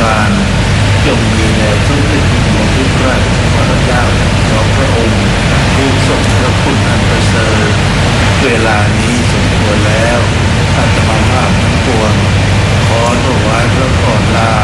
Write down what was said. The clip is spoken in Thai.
การจงมีแด่สมเด็จพระบรมทุกราชกุมารเจ้าสองพระองค์ผู้ทรงพระคุณอันประเสริฐเวลานี้สมควรแล้วอาตมาภาพทั้งปวงขอถวายพระพรลา